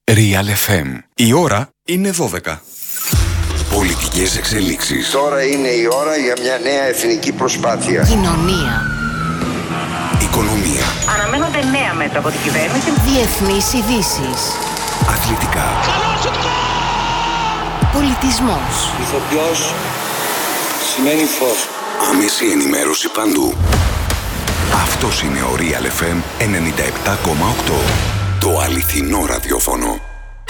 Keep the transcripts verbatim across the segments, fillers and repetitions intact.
Real εφ εμ. Η ώρα είναι δώδεκα. Πολιτικές εξελίξεις. Τώρα είναι η ώρα για μια νέα εθνική προσπάθεια. Κοινωνία. Οικονομία. Αναμένονται νέα μέτρα από την κυβέρνηση. Διεθνείς ειδήσεις. Αθλητικά. Πολιτισμός. Ηθοποιός σημαίνει φως. Άμεση ενημέρωση παντού. Αυτός είναι ο Real εφ εμ ενενήντα επτά κόμμα οκτώ. Το αληθινό ραδιόφωνο.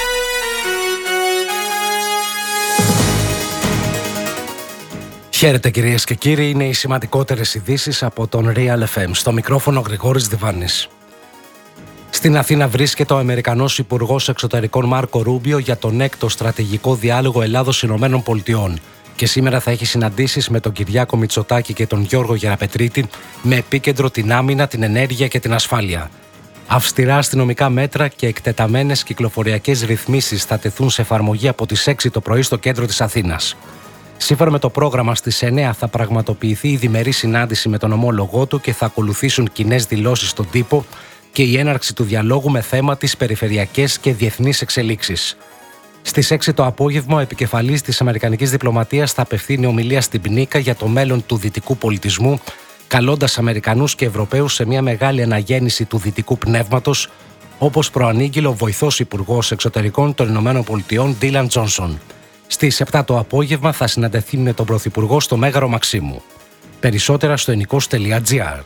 Χαίρετε κυρίες και κύριοι, είναι οι σημαντικότερες ειδήσεις από τον Real εφ εμ. Στο μικρόφωνο Γρηγόρης Διβάνης. Στην Αθήνα βρίσκεται ο Αμερικανός Υπουργός Εξωτερικών Μάρκο Ρούμπιο για τον έκτο στρατηγικό διάλογο Ελλάδος-Ηνωμένων Πολιτειών και σήμερα θα έχει συναντήσεις με τον Κυριάκο Μητσοτάκη και τον Γιώργο Γεραπετρίτη με επίκεντρο την άμυνα, την ενέργεια και την ασφάλεια. Αυστηρά αστυνομικά μέτρα και εκτεταμένες κυκλοφοριακές ρυθμίσεις θα τεθούν σε εφαρμογή από τις έξι το πρωί στο κέντρο της Αθήνας. Σύμφωνα με το πρόγραμμα, στις εννέα θα πραγματοποιηθεί η διμερή συνάντηση με τον ομόλογό του και θα ακολουθήσουν κοινές δηλώσεις στον τύπο και η έναρξη του διαλόγου με θέμα τις περιφερειακές και διεθνείς εξελίξεις. Στις έξι το απόγευμα, ο επικεφαλής της Αμερικανικής Διπλωματίας θα απευθύνει ομιλία στην Πνίκα για το μέλλον του δυτικού πολιτισμού, καλώντας Αμερικανούς και Ευρωπαίους σε μια μεγάλη αναγέννηση του δυτικού πνεύματος, όπως προανήγγειλε ο βοηθός Υπουργός Εξωτερικών των Ηνωμένων Πολιτειών Ντίλαν Τζόνσον. Στις επτά το απόγευμα θα συναντηθεί με τον Πρωθυπουργό στο Μέγαρο Μαξίμου. Περισσότερα στο ενικός τελεία τζι άρ.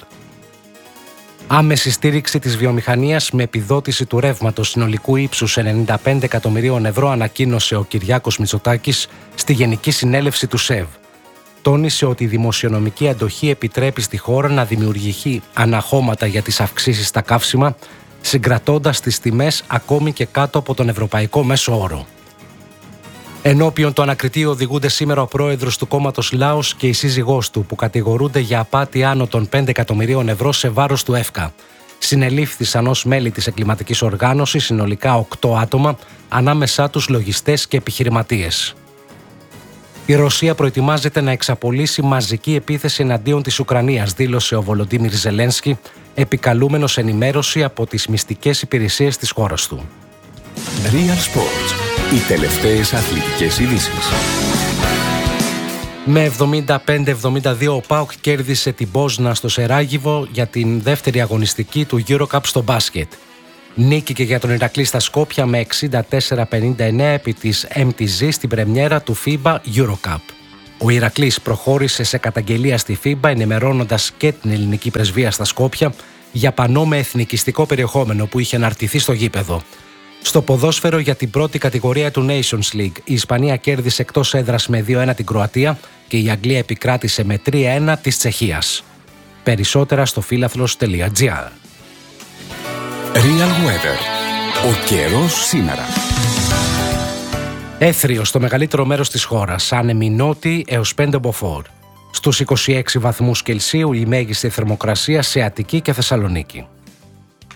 Άμεση στήριξη της βιομηχανίας με επιδότηση του ρεύματος συνολικού ύψους ενενήντα πέντε εκατομμυρίων ευρώ ανακοίνωσε ο Κυριάκος Μητσοτάκης στη Γενική Συνέλευση του ΣΕΒ. Τόνισε ότι η δημοσιονομική αντοχή επιτρέπει στη χώρα να δημιουργηθεί αναχώματα για τις αυξήσεις στα καύσιμα, συγκρατώντας τις τιμές ακόμη και κάτω από τον ευρωπαϊκό μέσο όρο. Ενώπιον του ανακριτή οδηγούνται σήμερα ο πρόεδρος του κόμματος Λάος και η σύζυγός του, που κατηγορούνται για απάτη άνω των πέντε εκατομμυρίων ευρώ σε βάρος του ΕΦΚΑ. Συνελήφθησαν ως μέλη της εγκληματικής οργάνωσης συνολικά οκτώ άτομα, ανάμεσά τους λογιστές και επιχειρηματίες. Η Ρωσία προετοιμάζεται να εξαπολύσει μαζική επίθεση εναντίον της Ουκρανίας, δήλωσε ο Βολοντίμιρ Ζελένσκι, επικαλούμενος ενημέρωση από τις μυστικές υπηρεσίες της χώρας του. Real Sports. Οι τελευταίες αθλητικές ειδήσεις. Με εβδομήντα πέντε εβδομήντα δύο ο ΠΑΟΚ κέρδισε την Πόσνα στο Σεράγιβο για την δεύτερη αγωνιστική του EuroCup στο μπάσκετ. Νίκηκε για τον Ηρακλή στα Σκόπια με εξήντα τέσσερα πενήντα εννέα επί της εμ τι ζι στην πρεμιέρα του φίμπα EuroCup. Ο Ηρακλής προχώρησε σε καταγγελία στη φίμπα, ενημερώνοντας και την ελληνική πρεσβεία στα Σκόπια για πανό με εθνικιστικό περιεχόμενο που είχε αναρτηθεί στο γήπεδο. Στο ποδόσφαιρο, για την πρώτη κατηγορία του Nations League, η Ισπανία κέρδισε εκτός έδρας με δύο ένα την Κροατία και η Αγγλία επικράτησε με τρία ένα της Τσεχίας. Περισσότερα στο φύλαθλος τελεία τζι άρ. Real Weather. Ο καιρός σήμερα. Έθριο στο μεγαλύτερο μέρος της χώρας, άνεμη νότι έως πέντε μποφόρ. Στους είκοσι έξι βαθμούς Κελσίου η μέγιστη θερμοκρασία σε Αττική και Θεσσαλονίκη.